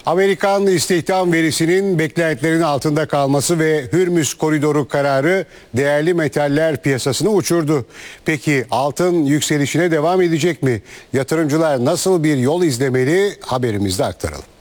Amerikan istihdam verisinin beklentilerin altında kalması ve Hürmüz koridoru kararı değerli metaller piyasasını uçurdu. Peki altın yükselişine devam edecek mi? Yatırımcılar nasıl bir yol izlemeli? Haberimizde aktaralım.